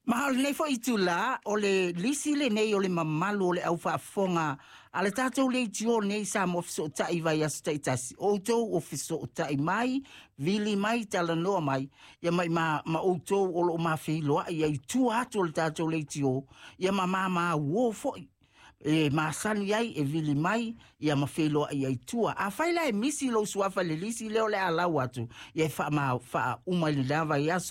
Ma le fo itula o le lisi le nei o le mamalu o le au whaafonga a le tātou le tio nei sa mo fiso tai vai asu taitasi o tau o fiso tai mai vili mai tala noa mai ia mai ma o tau o lo ma whiloa ia i tu atu le tātou le tio ia ma uo foi e masani ai e vili mai ia ma whiloa ia i tua a whaila e misi lo suafa le lisi leo le alau atu ia wha umai le lava i asu